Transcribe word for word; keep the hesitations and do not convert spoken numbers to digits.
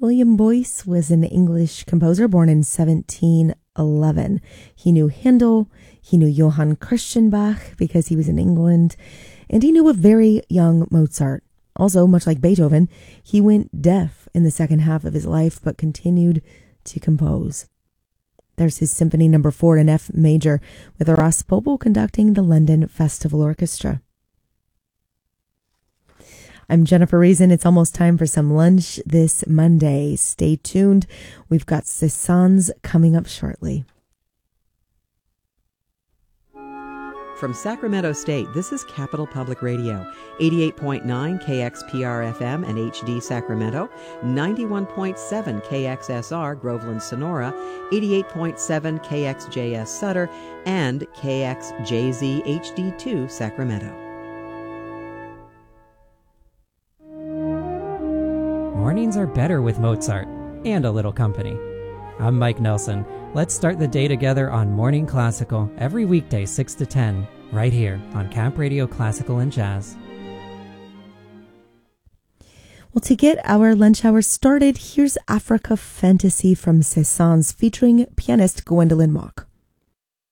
William Boyce was an English composer born in seventeen eleven. He knew Handel, he knew Johann Christian Bach because he was in England, and he knew a very young Mozart. Also, much like Beethoven, he went deaf in the second half of his life but continued to compose. There's his Symphony Number four in F major with Horace Pobo conducting the London Festival Orchestra. I'm Jennifer Reason. It's almost time for some lunch this Monday. Stay tuned. We've got Cézanne's coming up shortly. From Sacramento State, this is Capital Public Radio, eighty-eight point nine K X P R F M and H D Sacramento, ninety-one point seven K X S R Groveland Sonora, eighty-eight point seven K X J S Sutter, and K X J Z H D two Sacramento. Mornings are better with Mozart and a little company. I'm Mike Nelson. Let's start the day together on Morning Classical every weekday six to ten, right here on Camp Radio Classical and Jazz. Well, to get our lunch hour started, here's Africa Fantasy from Cézanne's featuring pianist Gwendolyn Mock.